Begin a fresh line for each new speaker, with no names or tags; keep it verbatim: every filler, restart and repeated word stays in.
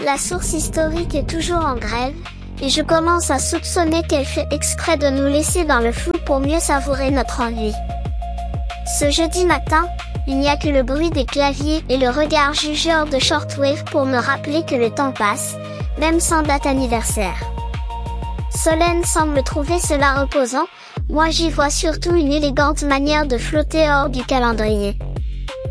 La source historique est toujours en grève, et je commence à soupçonner qu'elle fait exprès de nous laisser dans le flou pour mieux savourer notre ennui. Ce jeudi matin, il n'y a que le bruit des claviers et le regard jugeur de Shortwave pour me rappeler que le temps passe, même sans date anniversaire. Solène semble trouver cela reposant, moi j'y vois surtout une élégante manière de flotter hors du calendrier.